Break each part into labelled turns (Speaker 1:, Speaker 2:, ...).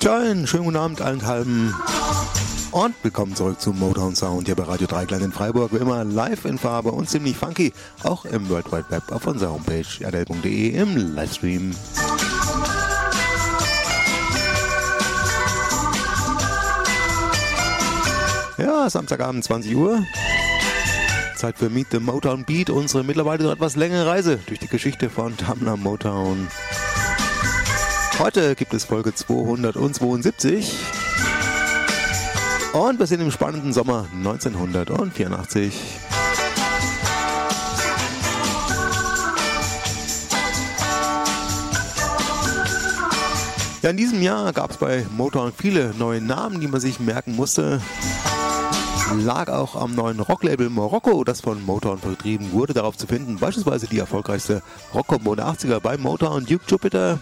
Speaker 1: Tja, einen schönen guten Abend allenthalben und willkommen zurück zum Motown Sound hier bei Radio Dreieckland in Freiburg. Wie immer live in Farbe und ziemlich funky, auch im World Wide Web auf unserer Homepage rdl.de im Livestream. Ja, Samstagabend 20 Uhr. Zeit für Meet the Motown Beat, unsere mittlerweile noch etwas längere Reise durch die Geschichte von Tamla Motown. Heute gibt es Folge 272 und wir sind im spannenden Sommer 1984. Ja, in diesem Jahr gab es bei Motown viele neue Namen, die man sich merken musste. Lag auch am neuen Rocklabel Morocco, das von Motown vertrieben wurde, darauf zu finden. Beispielsweise die erfolgreichste Rockkombo der 80er bei Motown, Duke Jupiter.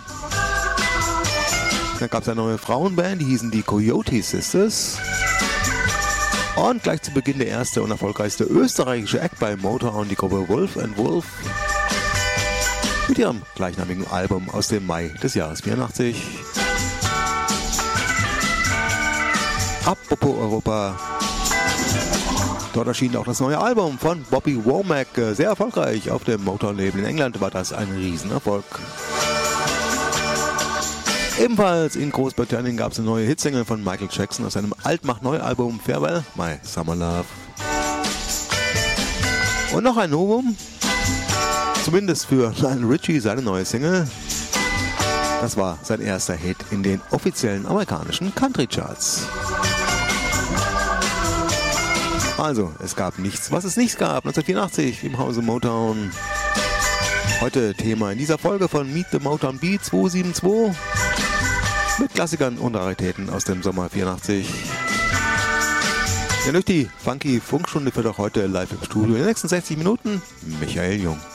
Speaker 1: Dann gab es eine neue Frauenband, die hießen die Coyote Sisters. Und gleich zu Beginn der erste und erfolgreichste österreichische Act bei Motown, die Gruppe Wolf & Wolf. Mit ihrem gleichnamigen Album aus dem Mai des Jahres 84. Apropos Europa. Dort erschien auch das neue Album von Bobby Womack. Sehr erfolgreich auf dem Motown-Label. In England war das ein Riesenerfolg. Ebenfalls in Großbritannien gab es eine neue Hitsingle von Michael Jackson aus seinem Alt-Macht-Neu-Album Farewell, My Summer Love. Und noch ein Novum, zumindest für Lionel Richie, seine neue Single. Das war sein erster Hit in den offiziellen amerikanischen Country-Charts. Also, es gab nichts, was es nicht gab. 1984 im Hause Motown. Heute Thema in dieser Folge von Meet the Motown Beat 272 mit Klassikern und Raritäten aus dem Sommer 84. Ja, durch die funky Funkstunde wird auch heute live im Studio in den nächsten 60 Minuten Michael Jung.